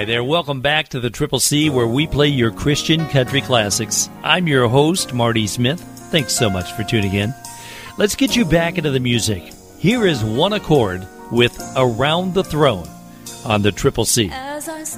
Hi there. Welcome back to the Triple C, where we play your Christian country classics. I'm your host, Marty Smith. Thanks so much for tuning in. Let's get you back into the music. Here is One Accord with Around the Throne on the Triple C.